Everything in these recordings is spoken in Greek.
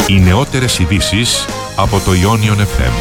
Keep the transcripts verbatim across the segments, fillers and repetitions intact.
Οι νεότερες ειδήσεις από το Ionion εφ εμ.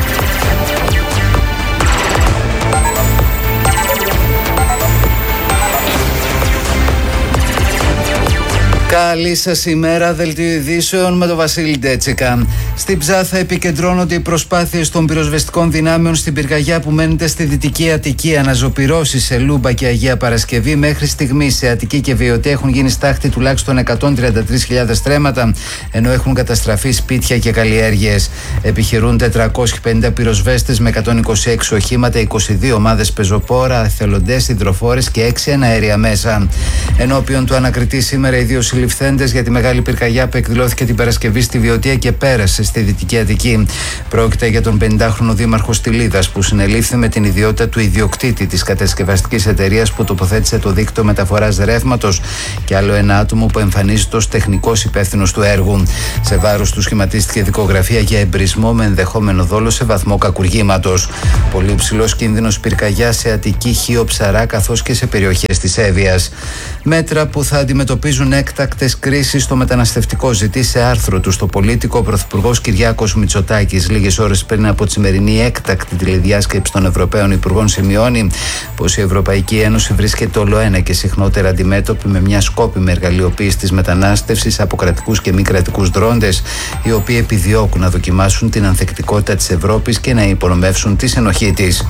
Καλή σας ημέρα, δελτίο ειδήσεων με τον Βασίλη Ντέτσικα. Στην Ψάθα επικεντρώνονται οι προσπάθειες των πυροσβεστικών δυνάμεων στην πυρκαγιά που μένεται στη Δυτική Αττική. Αναζωπυρώσεις σε Λούμπα και Αγία Παρασκευή. Μέχρι στιγμής σε Αττική και Βιωτή έχουν γίνει στάχτη τουλάχιστον εκατόν τριάντα τρεις χιλιάδες στρέμματα, ενώ έχουν καταστραφεί σπίτια και καλλιέργειες. Επιχειρούν τετρακόσιοι πενήντα πυροσβέστες με εκατόν είκοσι έξι οχήματα, είκοσι δύο ομάδες πεζοπόρα, εθελοντές, υδροφόρες και έξι εναέρια μέσα. Ενώπιον του ανακριτή σήμερα οι δύο συλληφθέντες για τη μεγάλη πυρκαγιά που εκδηλώθηκε την Παρασκευή στη Βιωτία και πέρασε στη Δυτική Αττική. Πρόκειται για τον πενηντάχρονο δήμαρχο Στυλίδας που συνελήφθη με την ιδιότητα του ιδιοκτήτη της κατασκευαστικής εταιρείας που τοποθέτησε το δίκτυο μεταφοράς ρεύματος και άλλο ένα άτομο που εμφανίζεται ως τεχνικός υπεύθυνος του έργου. Σε βάρος του σχηματίστηκε δικογραφία για εμπρισμό με ενδεχόμενο δόλο σε βαθμό κακουργήματος. Πολύ υψηλός κίνδυνος πυρκαγιά σε Αττική, Χίο, Ψαρά καθώς και σε περιοχές της Εύβοιας. Μέτρα που θα αντιμετωπίζουν έκτακτες κρίσεις στο μεταναστευτικό ζητεί σε άρθρο του στο Πολίτικο ο Πρωθυπουργός Κυριάκος Μητσοτάκης. Λίγες ώρες πριν από τη σημερινή έκτακτη τηλεδιάσκεψη των Ευρωπαίων Υπουργών σημειώνει πως η Ευρωπαϊκή Ένωση βρίσκεται ολοένα και συχνότερα αντιμέτωπη με μια σκόπιμη εργαλειοποίηση της μετανάστευσης από κρατικούς και μη κρατικούς δρόντες, οι οποίοι επιδιώκουν να δοκιμάσουν την ανθεκτικότητα της Ευρώπης και να υπονομεύσουν τη συνοχή της.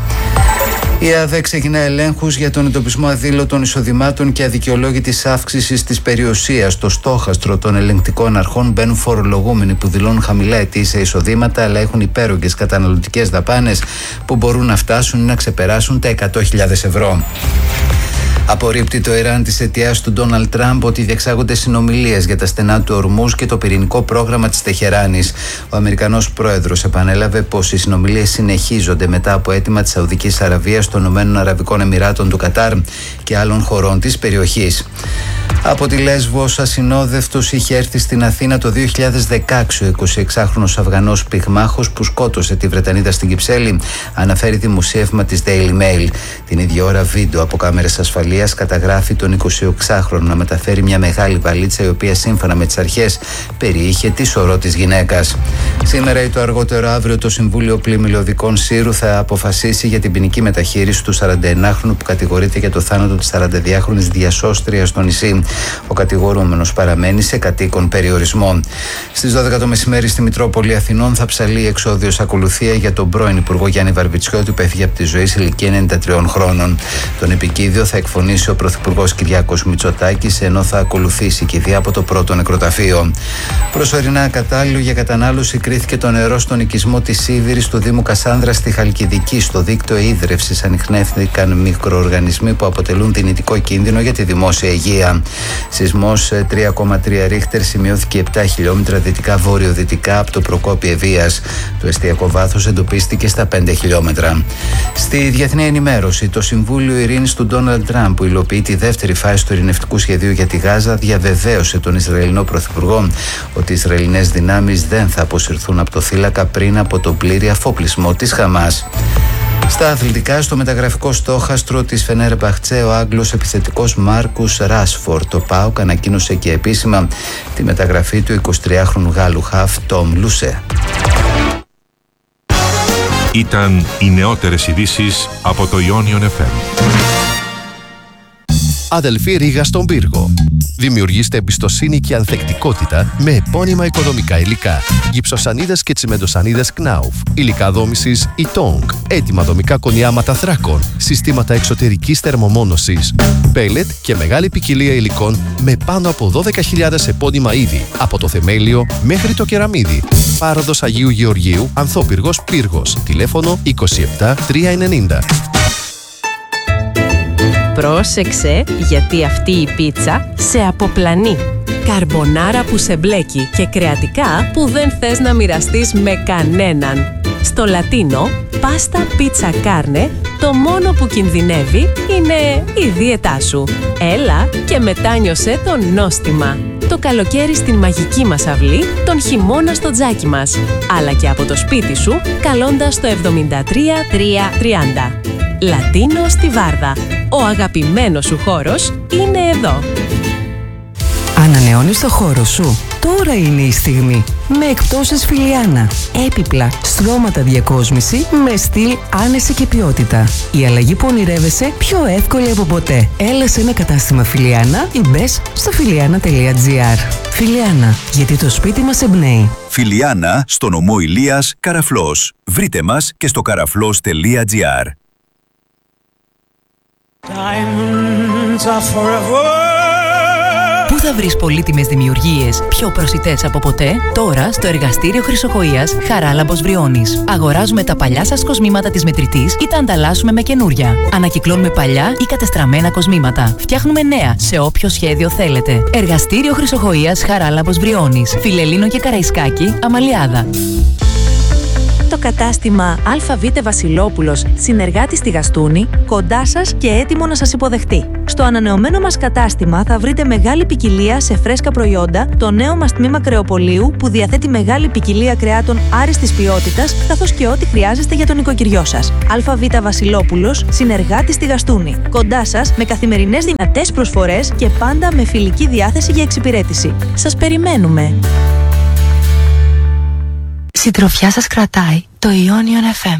Η ΑΔΕ ξεκινά ελέγχους για τον εντοπισμό αδήλωτων εισοδημάτων και αδικαιολόγητης αύξησης της περιουσίας. Στο στόχαστρο των ελεγκτικών αρχών μπαίνουν φορολογούμενοι που δηλώνουν χαμηλά ετήσια εισοδήματα αλλά έχουν υπέρογγες καταναλωτικές δαπάνες που μπορούν να φτάσουν ή να ξεπεράσουν τα εκατό χιλιάδες ευρώ. Απορρίπτει το Ιράν της αιτιάς του Ντόναλντ Τραμπ ότι διεξάγονται συνομιλίες για τα στενά του Ορμούζ και το πυρηνικό πρόγραμμα της Τεχεράνης. Ο Αμερικανός πρόεδρος επανέλαβε πως οι συνομιλίες συνεχίζονται μετά από αίτημα της Σαουδικής Αραβίας, των Ηνωμένων Αραβικών Εμιράτων, του Κατάρ και άλλων χωρών της περιοχής. Από τη Λέσβο, ως ασυνόδευτος είχε έρθει στην Αθήνα το δύο χιλιάδες δεκαέξι ο εικοσιεξάχρονος Αφγανός πυγμάχος που σκότωσε τη Βρετανίδα στην Κυψέλη, αναφέρει δημοσίευμα της Daily Mail. Την ίδια ώρα, βίντεο από κάμερες ασφαλείας καταγράφει τον εικοσιεξάχρονο να μεταφέρει μια μεγάλη βαλίτσα η οποία σύμφωνα με τις αρχές περιείχε τη σωρό της γυναίκας. Σήμερα ή το αργότερο αύριο το Συμβούλιο Πλημμυλωδικών Σύρου θα αποφασίσει για την ποινική μεταχείριση του σαρανταενάχρονου που κατηγορείται για το θάνατο της σαρανταδυάχρονης διασώστριας στο νησί. Ο κατηγορούμενος παραμένει σε κατοίκον περιορισμό. Στις δώδεκα το μεσημέρι στη Μητρόπολη Αθηνών θα ψαλεί εξόδιος ακολουθία για τον πρώην Υπουργό Γιάννη Βαρβιτσιώτη που έφυγε από τη ζωή σε ηλικία ενενήντα τριών χρόνων. Τον επικίδιο θα εκφωνήσει ο Πρωθυπουργός Κυριάκος Μητσοτάκης, ενώ θα ακολουθήσει κηδεία από το πρώτο νεκροταφείο. Προσωρινά κατάλληλο για κατανάλωση κρίθηκε το νερό στον οικισμό της Σίδηρης του Δήμου Κασάνδρα στη Χαλκιδική. Στο δίκτυο ίδρευσης ανιχνεύτηκαν μικροοργανισμοί που αποτελούν δυνητικό κίνδυνο για τη δημόσια υγεία. Σεισμός τρία κόμμα τρία ρίχτερ σημειώθηκε επτά χιλιόμετρα δυτικά βορειοδυτικά από το Προκόπη Ευβοίας. Το εστιακό βάθος εντοπίστηκε στα πέντε χιλιόμετρα. Στη διεθνή ενημέρωση, το Συμβούλιο Ειρήνης του Ντόναλντ Τραμπ, που υλοποιεί τη δεύτερη φάση του ειρηνευτικού σχεδίου για τη Γάζα, διαβεβαίωσε τον Ισραηλινό Πρωθυπουργό ότι οι Ισραηλινές δυνάμεις δεν θα αποσυρθούν από το θύλακα πριν από τον πλήρη αφόπλισμό της Χαμάς. Στα αθλητικά, στο μεταγραφικό στόχαστρο της Φενέρμπαχτσε, ο Άγγλος επιθετικός Μάρκους Ράσφορντ, το ΠΑΟΚ ανακοίνωσε και επίσημα τη μεταγραφή του εικοσιτριάχρονου Γάλλου χαφ Τόμ Λουσέ. Ήταν οι νεότερες ειδήσεις από το Ionion εφ εμ. Αδελφή Ρήγα στον πύργο. Δημιουργήστε εμπιστοσύνη και ανθεκτικότητα με επώνυμα οικοδομικά υλικά. Γυψοσανίδες και τσιμεντοσανίδες Knauf. Υλικά δόμησης Itong. Έτοιμα δομικά κονιάματα θράκων. Συστήματα εξωτερικής θερμομόνωσης. Πέλετ και μεγάλη ποικιλία υλικών με πάνω από δώδεκα χιλιάδες επώνυμα είδη. Από το θεμέλιο μέχρι το κεραμίδι. Πάροδος Αγίου Γεωργίου, Ανθόπυργος Πύργος. Τηλέφωνο είκοσι επτά τριακόσια ενενήντα. Πρόσεξε, γιατί αυτή η πίτσα σε αποπλανεί. Καρμπονάρα που σε μπλέκει και κρεατικά που δεν θες να μοιραστείς με κανέναν. Στο Λατίνο, πάστα πίτσα κάρνε, το μόνο που κινδυνεύει είναι η δίαιτά σου. Έλα και μετάνιωσε το νόστιμα. Το καλοκαίρι στην μαγική μας αυλή, τον χειμώνα στο τζάκι μας. Αλλά και από το σπίτι σου, καλώντας το εβδομήντα τρία τριακόσια τριάντα. Λατίνο στη Βάρδα. Ο αγαπημένος σου χώρος είναι εδώ. Ανανεώνεις το χώρο σου? Τώρα είναι η στιγμή. Με εκπτώσεις Φιλιάνα. Έπιπλα, στρώματα διακόσμηση με στυλ, άνεση και ποιότητα. Η αλλαγή που ονειρεύεσαι πιο εύκολη από ποτέ. Έλα σε ένα κατάστημα Φιλιάνα ή μπες στο φιλιάνα τελεία τζι άρ. Φιλιάνα, γιατί το σπίτι μας εμπνέει. Φιλιάνα, στο νομό Ηλίας, Καραφλός. Βρείτε μας και στο καραφλός τελεία τζι άρ. Πού θα βρεις πολύτιμες δημιουργίες πιο προσιτές από ποτέ? Τώρα στο εργαστήριο Χρυσοχοΐας Χαράλαμπος Βριώνης. Αγοράζουμε τα παλιά σας κοσμήματα της μετρητής ή τα ανταλλάσσουμε με καινούρια. Ανακυκλώνουμε παλιά ή κατεστραμμένα κοσμήματα. Φτιάχνουμε νέα σε όποιο σχέδιο θέλετε. Εργαστήριο Χρυσοχοΐας Χαράλαμπος Βριώνης. Φιλελλήνο και Καραϊσκάκη, Αμαλιάδα. Το κατάστημα ΑΒ Βασιλόπουλος, συνεργάτη στη Γαστούνη, κοντά σας και έτοιμο να σας υποδεχτεί. Στο ανανεωμένο μας κατάστημα θα βρείτε μεγάλη ποικιλία σε φρέσκα προϊόντα, το νέο μας τμήμα κρεοπολίου που διαθέτει μεγάλη ποικιλία κρεάτων άριστης ποιότητας, καθώς και ό,τι χρειάζεστε για τον οικοκυριό σας. ΑΒ Βασιλόπουλος, συνεργάτη στη Γαστούνη. Κοντά σας με καθημερινές δυνατές προσφορές και πάντα με φιλική διάθεση για εξυπηρέτηση. Σας περιμένουμε! Συντροφιά σας κρατάει το Ionion εφ εμ.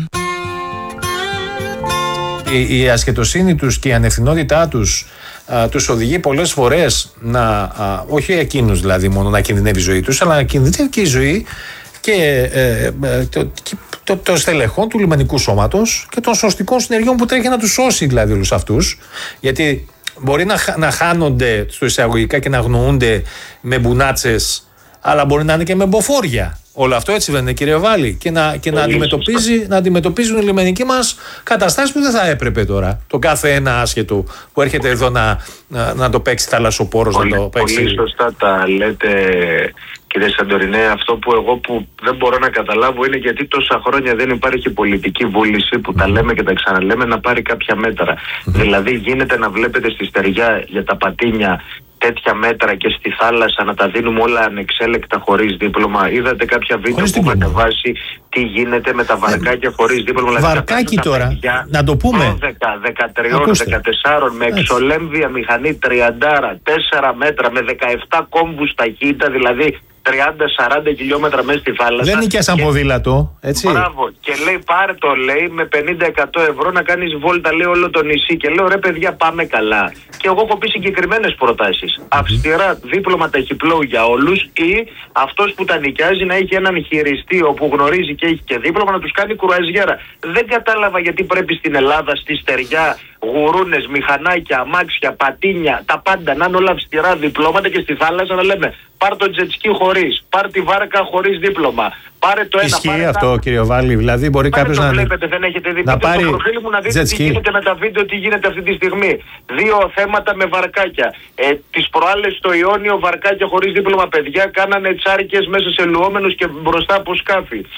Η, η ασχετοσύνη τους και η ανευθυνότητά τους α, τους οδηγεί πολλές φορές να, α, όχι εκείνους δηλαδή μόνο να κινδυνεύει η ζωή τους, αλλά να κινδυνεύει και η ζωή και ε, ε, το, το, το στελεχών του λιμενικού σώματος και των σωστικών συνεργειών που τρέχει να τους σώσει δηλαδή όλους αυτούς, γιατί μπορεί να, να χάνονται στο εισαγωγικά και να αγνοούνται με μπουνάτσες, αλλά μπορεί να είναι και με μποφόρια. Όλο αυτό έτσι δεν είναι, κύριε Βάλη, και να, και να, αντιμετωπίζει, να αντιμετωπίζουν οι λιμενικοί μας καταστάσεις που δεν θα έπρεπε τώρα. Το κάθε ένα άσχετο που έρχεται εδώ να, να, να το παίξει θαλασσοπόρος, να το παίξει. Πολύ σωστά τα λέτε, κύριε Σαντορινέ. Αυτό που εγώ που δεν μπορώ να καταλάβω είναι γιατί τόσα χρόνια δεν υπάρχει πολιτική βούληση που mm. τα λέμε και τα ξαναλέμε να πάρει κάποια μέτρα. Mm. Δηλαδή γίνεται να βλέπετε στη στεριά για τα πατίνια τέτοια μέτρα και στη θάλασσα να τα δίνουμε όλα ανεξέλεκτα χωρίς δίπλωμα. Είδατε κάποια βίντεο που έχουμε ανεβάσει τι γίνεται με τα βαρκάκια χωρίς δίπλωμα. Βαρκάκι τώρα, να το πούμε. δώδεκα, δεκατρία, δεκατέσσερα με εξολέμβια μηχανή τριάντα, τέσσερα μέτρα με δεκαεπτά κόμβους ταχύτητα, δηλαδή τριάντα σαράντα χιλιόμετρα μέσα στη θάλασσα. Δεν είναι και σαν ποδήλατο, έτσι. Μπράβο. Και λέει πάρε το λέει με πενήντα εκατό ευρώ να κάνεις βόλτα λέει όλο το νησί. Και λέω ρε παιδιά πάμε καλά. Και εγώ έχω πει συγκεκριμένες προτάσεις. Mm-hmm. Αυστηρά δίπλωμα ταχυπλώου για όλους ή αυτός που τα νοικιάζει να έχει έναν χειριστή όπου γνωρίζει και έχει και δίπλωμα να τους κάνει κουραζιέρα. Δεν κατάλαβα γιατί πρέπει στην Ελλάδα, στη στεριά, γουρούνες, μηχανάκια, αμάξια, πατίνια, τα πάντα να είναι όλα αυστηρά διπλώματα και στη θάλασσα να λέμε πάρ το τζετσκι χωρίς, πάρ τη βάρκα χωρίς δίπλωμα. Πάρε το ένα. Ισχύει αυτό, τα... κύριε Βάλη, δηλαδή μπορεί κάποιος να. Βλέπετε, δεν έχετε δει. Να πάρει στο προφίλ μου να δείτε τι γίνεται με τα βίντεο, τι γίνεται αυτή τη στιγμή. Δύο θέματα με βαρκάκια. Ε, τις προάλλες στο Ιόνιο βαρκάκια χωρίς δίπλωμα παιδιά κάνανε τσάρκες μέσα σε λουόμενους και μπροστά από σκάφη.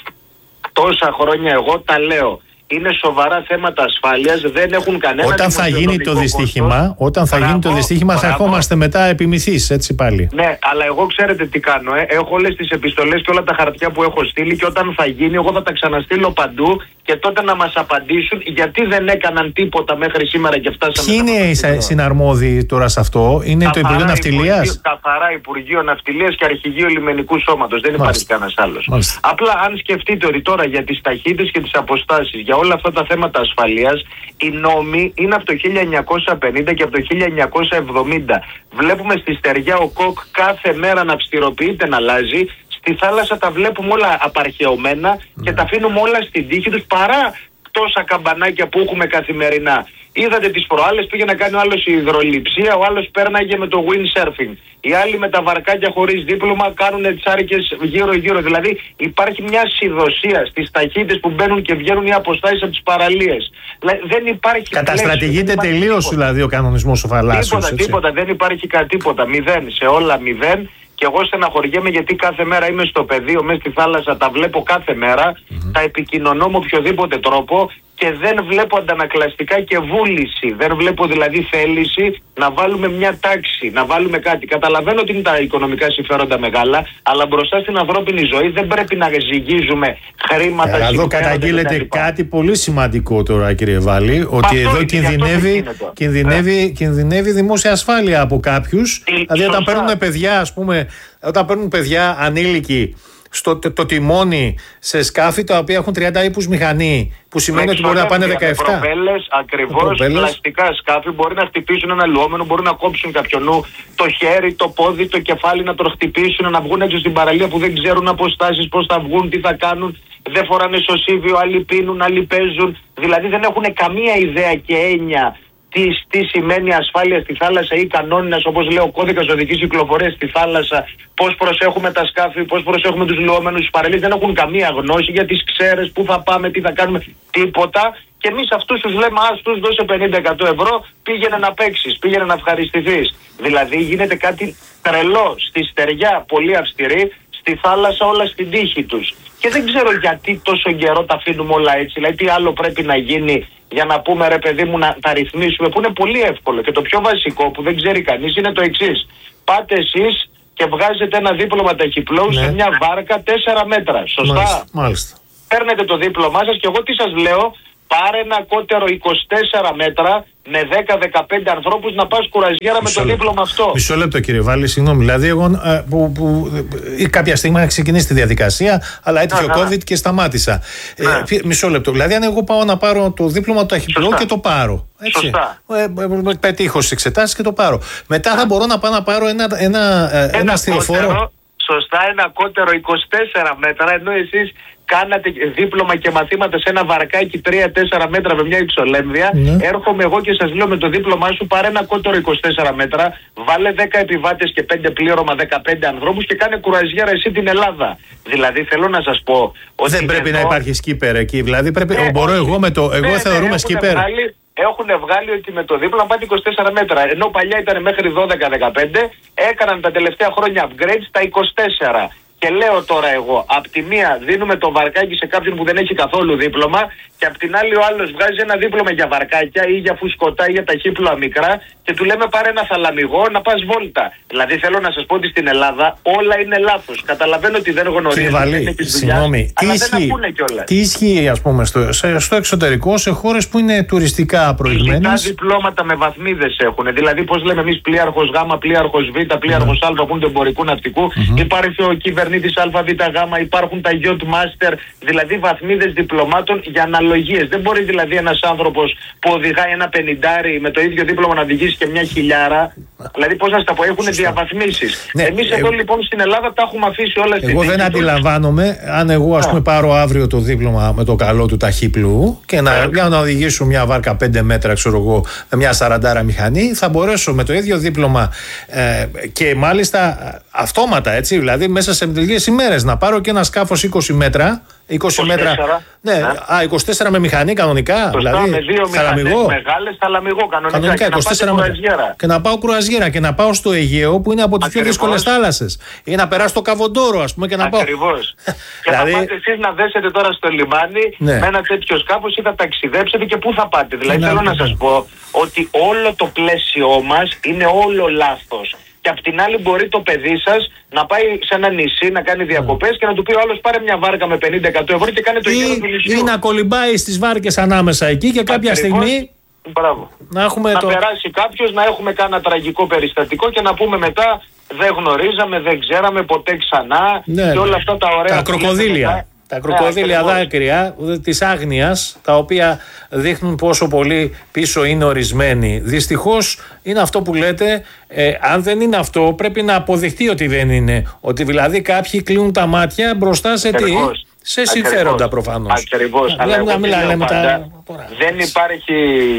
Τόσα χρόνια εγώ τα λέω. Είναι σοβαρά θέματα ασφάλειας, δεν έχουν κανένα. Όταν θα γίνει το δυστύχημα, όταν θα μπράβο, γίνει το δυστύχημα θα ερχόμαστε μετά επιμηθείς, έτσι πάλι. Ναι, αλλά εγώ ξέρετε τι κάνω. Ε? Έχω όλες τις επιστολές και όλα τα χαρτιά που έχω στείλει και όταν θα γίνει, εγώ θα τα ξαναστείλω παντού και τότε να μας απαντήσουν γιατί δεν έκαναν τίποτα μέχρι σήμερα και φτάσαμε. Ποιοι είναι οι συναρμόδιοι τώρα σε αυτό, είναι καθαρά το Υπουργείο Ναυτιλίας. Καθαρά Υπουργείο Ναυτιλίας και Αρχηγείο Λιμενικού Σώματος. Δεν υπάρχει κανένας άλλος. Απλά αν σκεφτείτε ότι τώρα για τις ταχύτητες και τις αποστάσεις, για όλα αυτά τα θέματα ασφαλείας, οι νόμοι είναι από το χίλια εννιακόσια πενήντα και από το χίλια εννιακόσια εβδομήντα. Βλέπουμε στη στεριά ο ΚΟΚ κάθε μέρα να αυστηροποιείται, να αλλάζει. Στη θάλασσα τα βλέπουμε όλα απαρχαιωμένα mm. και τα αφήνουμε όλα στην τύχη τους παρά τόσα καμπανάκια που έχουμε καθημερινά. Είδατε τις προάλλες πήγε να κάνει ο άλλος η υδροληψία, ο άλλος πέρναγε με το windsurfing. Οι άλλοι με τα βαρκάκια χωρίς δίπλωμα κάνουν τσάρκες γύρω-γύρω. Δηλαδή υπάρχει μια συνδοσία στις ταχύτητες που μπαίνουν και βγαίνουν οι αποστάσεις από τις παραλίες. Δηλαδή, δεν υπάρχει. Καταστρατηγείται τελείως δηλαδή ο κανονισμός ο θαλάσσιος. Τίποτα, έτσι. τίποτα, δεν υπάρχει τίποτα. Μηδέν, σε όλα μηδέν. Και εγώ στεναχωριέμαι γιατί κάθε μέρα είμαι στο πεδίο, μέσα στη θάλασσα, τα βλέπω κάθε μέρα, mm-hmm. τα επικοινωνώ με οποιοδήποτε τρόπο και δεν βλέπω αντανακλαστικά και βούληση. Δεν βλέπω δηλαδή θέληση να βάλουμε μια τάξη, να βάλουμε κάτι. Καταλαβαίνω ότι είναι τα οικονομικά συμφέροντα μεγάλα, αλλά μπροστά στην ανθρώπινη ζωή δεν πρέπει να ζυγίζουμε χρήματα. Ε, εδώ καταγγείλετε κάτι πολύ σημαντικό τώρα, κύριε Βάλη, ότι αυτό εδώ είναι, κινδυνεύει, κινδυνεύει, ε. κινδυνεύει δημόσια ασφάλεια από κάποιους. Ε, δηλαδή όταν παίρνουν παιδιά, ας πούμε, όταν παίρνουν παιδιά ανήλικοι στο το, το τιμόνι σε σκάφη τα οποία έχουν τριάντα ύπους μηχανή, που σημαίνει ότι μπορεί να πάνε δεκαεπτά. Με προπέλες, ακριβώς, πλαστικά σκάφη, μπορεί να χτυπήσουν ένα λουόμενο, μπορεί να κόψουν κάποιον νου, το χέρι, το πόδι, το κεφάλι, να το χτυπήσουν, να βγουν έξω στην παραλία που δεν ξέρουν αποστάσεις, πώς θα βγουν, τι θα κάνουν, δεν φοράνε σωσίβιο, άλλοι πίνουν, άλλοι παίζουν, δηλαδή δεν έχουν καμία ιδέα και έννοια Τι, τι σημαίνει ασφάλεια στη θάλασσα ή κανόνας, όπως λέει ο κώδικας οδικής κυκλοφορίας στη θάλασσα, πώς προσέχουμε τα σκάφη, πώς προσέχουμε τους λουόμενους στις παραλίες. Δεν έχουν καμία γνώση για τις ξέρες, πού θα πάμε, τι θα κάνουμε, τίποτα. Και εμείς αυτούς τους λέμε, ας τους δώσε πενήντα εκατό ευρώ, πήγαινε να παίξεις, πήγαινε να ευχαριστηθείς. Δηλαδή γίνεται κάτι τρελό, στη στεριά πολύ αυστηρή, στη θάλασσα όλα στην τύχη τους. Και δεν ξέρω γιατί τόσο καιρό τα αφήνουμε όλα έτσι. Δηλαδή τι άλλο πρέπει να γίνει για να πούμε, ρε παιδί μου, να τα ρυθμίσουμε, που είναι πολύ εύκολο. Και το πιο βασικό που δεν ξέρει κανείς είναι το εξής. Πάτε εσείς και βγάζετε ένα δίπλωμα ταχυπλόου, ναι, σε μια βάρκα τέσσερα μέτρα. Σωστά. Μάλιστα, μάλιστα. Παίρνετε το δίπλωμά σας και εγώ τι σας λέω, πάρε ένα κότερο είκοσι τέσσερα μέτρα με δέκα με δεκαπέντε ανθρώπους να πας κουραζιέρα με το δίπλωμα αυτό. Μισό λεπτό, κύριε Βάλη, συγγνώμη. Δηλαδή, εγώ ε, που, που, ε, κάποια στιγμή να ξεκινήσει τη διαδικασία, αλλά έτυχε ο COVID και σταμάτησα. Ε, ε, μισό λεπτό. Δηλαδή, αν εγώ πάω να πάρω το δίπλωμα του ταχυπλοού και το πάρω. Έτσι. Σωστά. Ε, ε, ε, πετύχω στις εξετάσεις και το πάρω. Μετά θα μπορώ να πάω να πάρω ένα, ένα, ε, ένα, ένα αστιοφόρο. Σωστά, ένα κότερο είκοσι τέσσερα μέτρα, ενώ εσείς κάνατε δίπλωμα και μαθήματα σε ένα βαρκάκι τρία τέσσερα μέτρα με μια υψολέμβια. Ναι. Έρχομαι εγώ και σας λέω με το δίπλωμά σου, πάρε ένα κότερο είκοσι τέσσερα μέτρα, βάλε δέκα επιβάτες και πέντε πλήρωμα, δεκαπέντε ανθρώπους και κάνε κουραζιέρα εσύ την Ελλάδα. Δηλαδή θέλω να σας πω ότι δεν πρέπει εδώ να υπάρχει σκίπερ εκεί. Δηλαδή πρέπει, ναι, μπορώ όχι. εγώ με το. Εγώ ναι, θεωρούμε ναι, σκίπερ. Έχουν βγάλει ότι με το δίπλωμα πάτε είκοσι τέσσερα μέτρα. Ενώ παλιά ήταν μέχρι δώδεκα δεκαπέντε, έκαναν τα τελευταία χρόνια upgrade στα είκοσι τέσσερα. Και λέω τώρα εγώ, απ' τη μία δίνουμε το βαρκάκι σε κάποιον που δεν έχει καθόλου δίπλωμα, και απ' την άλλη ο άλλος βγάζει ένα δίπλωμα για βαρκάκια ή για φουσκωτά ή για ταχύπλοα μικρά και του λέμε πάρε ένα θαλαμιγό να πας βόλτα. Δηλαδή θέλω να σας πω ότι στην Ελλάδα όλα είναι λάθος. Καταλαβαίνω ότι δεν γνωρίζουν, δεν έχει δουλειά, αλλά δεν ακούνε κιόλας. Τι ισχύει, ας πούμε, στο, στο εξωτερικό, σε χώρες που είναι τουριστικά προηγμένες? Τα διπλώματα με βαθμίδες έχουν. Δηλαδή πώς λέμε εμείς πλοίαρχος Γ, πλοίαρχος Β, πλοίαρχος Α, που είναι του εμπορικού ναυτικού. Mm-hmm. Υπάρχει ο κυβερνήτης Α, Β, Γ, υπάρχουν τα Yacht Master, δηλαδή βαθμίδες διπλωμάτων για αναλογίες. Δεν μπορεί δηλαδή ένας άνθρωπος που οδηγάει ένα πενηντάρι με το ίδιο δίπλωμα να οδηγήσει και μια χιλιάρα. Δηλαδή πώς να στα πω, έχουν διαβαθμίσεις. Ναι, Εμείς εδώ ε... λοιπόν στην Ελλάδα τα έχουμε αφήσει όλα στην. Εγώ δεν αντιλαμβάνομαι αν εγώ ας πούμε πάρω αύριο το δίπλωμα με το καλό του ταχύπλου και να, για να οδηγήσω μια βάρκα πέντε μέτρα, ξέρω εγώ, με μια σαραντάρα μηχανή, θα μπορέσω με το ίδιο δίπλωμα ε, και μάλιστα αυτόματα, έτσι, δηλαδή μέσα σε λίγες ημέρες να πάρω και ένα σκάφος είκοσι μέτρα. είκοσι μέτρα. Ναι, ναι. Α, είκοσι τέσσερα με μηχανή κανονικά. Σωστά, δηλαδή, με δύο θαλαμιγό. Μεγάλες θαλαμιγό κανονικά. κανονικά και, είκοσι τέσσερα να και να πάω κουραζιέρα και να πάω στο Αιγαίο που είναι από τις πιο δύσκολες θάλασσες. Ή να περάσω στο Καβοντόρο, ας πούμε, και να πάω. Ακριβώς. Και δηλαδή... θα πάτε εσείς να δέσετε τώρα στο λιμάνι, ναι, με ένα τέτοιο σκάφος ή θα ταξιδέψετε και πού θα πάτε. Δηλαδή θέλω να σας πω ότι όλο το πλαίσιό μας είναι όλο λάθος. Και απ' την άλλη μπορεί το παιδί σας να πάει σε ένα νησί να κάνει διακοπές και να του πει ο άλλος πάρε μια βάρκα με πενήντα εκατό ευρώ και κάνε το γύρο του νησιού. Ή να κολυμπάει στις βάρκες ανάμεσα εκεί και κάποια Ακριβώς, στιγμή μπράβο. να, έχουμε να το... περάσει κάποιος, να έχουμε κάνα τραγικό περιστατικό και να πούμε μετά δεν γνωρίζαμε, δεν ξέραμε ποτέ ξανά, ναι, και όλα αυτά τα ωραία. Τα κροκοδίλια. Τα κροκοδίλια ναι, δάκρυα της άγνοιας, τα οποία δείχνουν πόσο πολύ πίσω είναι ορισμένοι. Δυστυχώς είναι αυτό που λέτε, ε, αν δεν είναι αυτό πρέπει να αποδειχτεί ότι δεν είναι. Ότι δηλαδή κάποιοι κλείνουν τα μάτια μπροστά σε τι, σε συμφέροντα προφανώς. Ακριβώς, αλλά εγώ μιλάω πάντα, δεν υπάρχει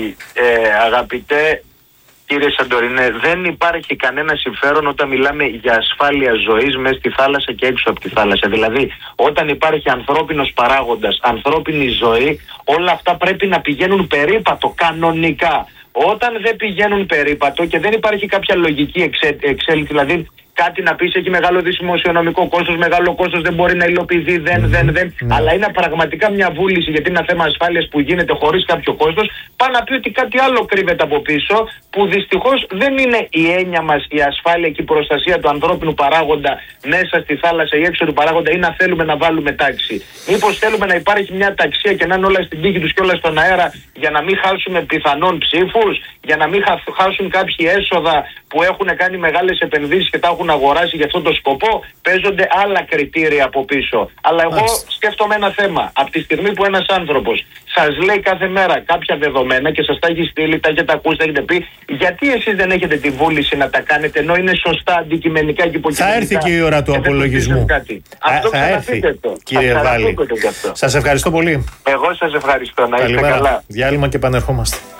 ε, αγαπητέ κύριε Σαντορινέ, δεν υπάρχει κανένα συμφέρον όταν μιλάμε για ασφάλεια ζωής μέσα στη θάλασσα και έξω από τη θάλασσα. Δηλαδή, όταν υπάρχει ανθρώπινος παράγοντας, ανθρώπινη ζωή, όλα αυτά πρέπει να πηγαίνουν περίπατο, κανονικά. Όταν δεν πηγαίνουν περίπατο και δεν υπάρχει κάποια λογική εξέλιξη, δηλαδή κάτι να πεις, έχει μεγάλο δημοσιονομικό κόστος, μεγάλο κόστος, δεν μπορεί να υλοποιηθεί, δεν, mm-hmm. δεν, δεν. Mm-hmm. Αλλά είναι πραγματικά μια βούληση, γιατί είναι ένα θέμα ασφάλειας που γίνεται χωρίς κάποιο κόστος. Πάει να πει ότι κάτι άλλο κρύβεται από πίσω, που δυστυχώς δεν είναι η έννοια μας η ασφάλεια και η προστασία του ανθρώπινου παράγοντα μέσα στη θάλασσα ή έξω του παράγοντα, ή να θέλουμε να βάλουμε τάξη. Μήπως θέλουμε να υπάρχει μια ταξία και να είναι όλα στην τύχη τους και όλα στον αέρα, για να μην χάσουμε πιθανόν ψήφους, για να μην χάσουν κάποιοι έσοδα που έχουν κάνει μεγάλες επενδύσεις και τα έχουν αγοράσει για αυτόν τον σκοπό. Παίζονται άλλα κριτήρια από πίσω. Αλλά εγώ Άξι. σκέφτομαι ένα θέμα. Από τη στιγμή που ένας άνθρωπος σας λέει κάθε μέρα κάποια δεδομένα και σας τα έχει στείλει, τα έχετε ακούσει, τα έχετε πει, γιατί εσείς δεν έχετε τη βούληση να τα κάνετε, ενώ είναι σωστά αντικειμενικά και υποκειμενικά? Θα έρθει και η ώρα του απολογισμού. Αυτό θα έρθει, το. κύριε Βάλη. Σας ευχαριστώ πολύ. Εγώ σας ευχαριστώ. Να είστε καλά. Διάλειμμα και επανερχόμαστε.